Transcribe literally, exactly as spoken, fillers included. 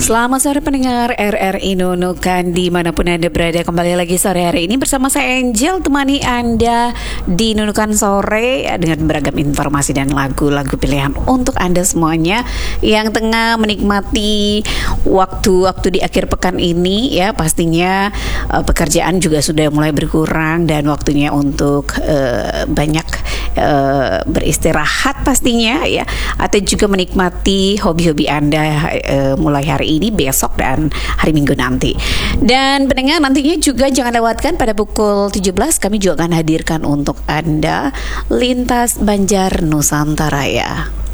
Selamat sore pendengar R R I Nunukan dimanapun Anda berada. Kembali lagi sore hari ini bersama saya Angel, temani Anda di Nunukan Sore dengan beragam informasi dan lagu-lagu pilihan untuk Anda semuanya yang tengah menikmati waktu-waktu di akhir pekan ini ya. Pastinya uh, pekerjaan juga sudah mulai berkurang dan waktunya untuk uh, banyak uh, beristirahat pastinya ya, atau juga menikmati hobi-hobi Anda uh, mulai hari ini, besok, dan hari Minggu nanti. Dan pendengar, nantinya juga jangan lewatkan pada pukul tujuh belas kami juga akan hadirkan untuk Anda Lintas Banjar Nusantara ya.